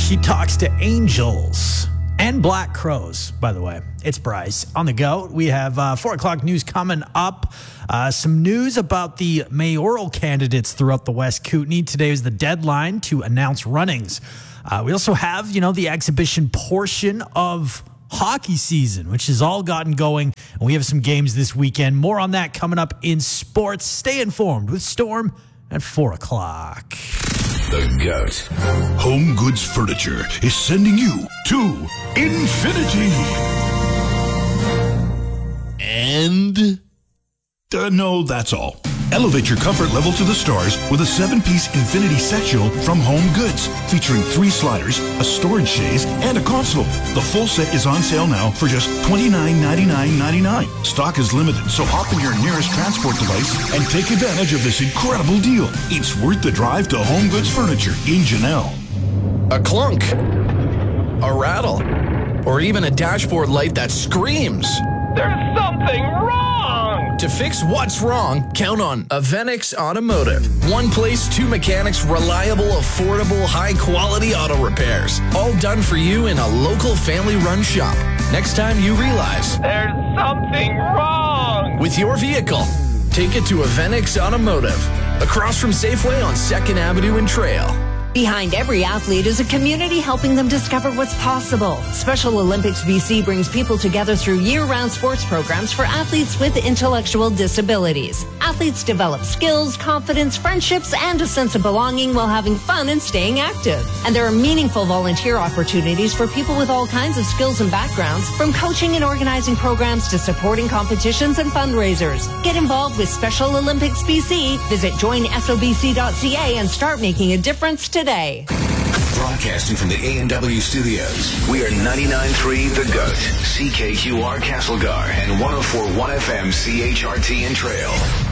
He talks to angels and black crows, by the way. It's Bryce. On the go, we have 4 o'clock news coming up. Some news about the mayoral candidates throughout the West Kootenay. Today is the deadline to announce runnings. We also have, the exhibition portion of hockey season, which has all gotten going. And we have some games this weekend. More on that coming up in sports. Stay informed with Storm at 4 o'clock. The GOAT. Home Goods Furniture is sending you to infinity. And... no, that's all. Elevate your comfort level to the stars with a 7-piece Infinity Sectional from Home Goods, featuring 3 sliders, a storage chaise, and a console. The full set is on sale now for just $29.99. Stock is limited, so hop in your nearest transport device and take advantage of this incredible deal. It's worth the drive to Home Goods Furniture in Janelle. A clunk, a rattle, or even a dashboard light that screams. There's something wrong! To fix what's wrong, count on Avenix Automotive. One place, 2 mechanics, reliable, affordable, high-quality auto repairs. All done for you in a local family-run shop. Next time you realize There's something wrong! with your vehicle, take it to Avenix Automotive. Across from Safeway on 2nd Avenue and Trail. Behind every athlete is a community helping them discover what's possible. Special Olympics BC brings people together through year-round sports programs for athletes with intellectual disabilities. Athletes develop skills, confidence, friendships, and a sense of belonging while having fun and staying active. And there are meaningful volunteer opportunities for people with all kinds of skills and backgrounds, from coaching and organizing programs to supporting competitions and fundraisers. Get involved with Special Olympics BC. Visit joinsobc.ca and start making a difference today. Broadcasting from the A&W studios, we are 99.3 The GOAT, CKQR Castlegar, and 104.1 FM CHRT in Trail.